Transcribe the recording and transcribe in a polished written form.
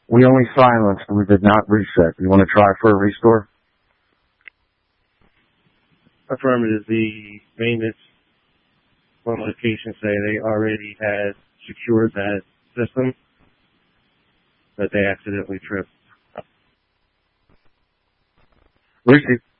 We only silenced. We did not reset. You want to try for a restore? Affirmative. The maintenance notification say they already had secured that system, that they accidentally tripped. Receive.